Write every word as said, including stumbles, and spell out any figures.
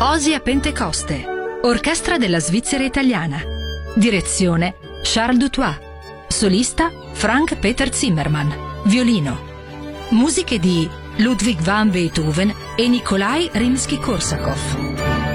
Osi a Pentecoste, orchestra della Svizzera italiana. Direzione Charles Dutoit. Solista Frank Peter Zimmermann, violino. Musiche di Ludwig van Beethoven e Nikolai Rimsky-Korsakov.